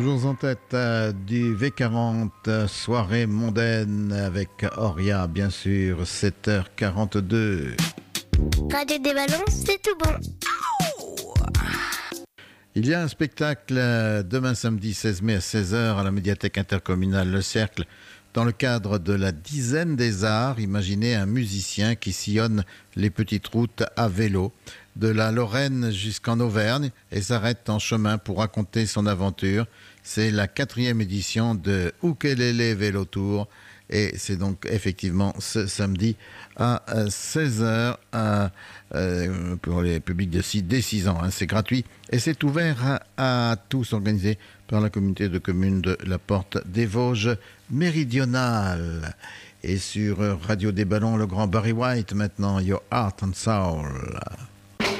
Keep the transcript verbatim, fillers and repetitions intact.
Toujours en tête euh, du V quarante, euh, soirée mondaine avec Oria, bien sûr, sept heures quarante-deux. Radio des Ballons, c'est tout bon. Il y a un spectacle euh, demain samedi seize mai à seize heures à la médiathèque intercommunale Le Cercle. Dans le cadre de la dizaine des arts, imaginez un musicien qui sillonne les petites routes à vélo, de la Lorraine jusqu'en Auvergne, et s'arrête en chemin pour raconter son aventure. C'est la quatrième édition de Ukelele Vélo Tour, et c'est donc effectivement ce samedi à seize heures à, euh, pour les publics de six, dès six ans. Hein, c'est gratuit et c'est ouvert à, à tous, organisé par la communauté de communes de la Porte des Vosges méridionale. Et sur Radio des Ballons, le grand Barry White maintenant, Your Heart and Soul.